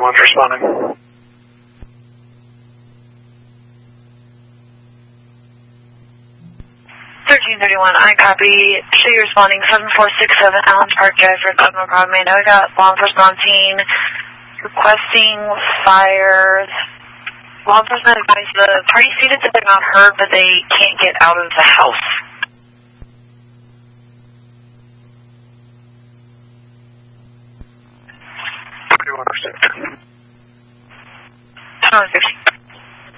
1331's responding. 1331, I copy. Show you responding 7467 Allen Park Drive for Governor Problem. I know we got law enforcement on scene requesting fires. Law enforcement advised the party seated that they're not hurt, but they can't get out of the house. 31 or 6. 2160.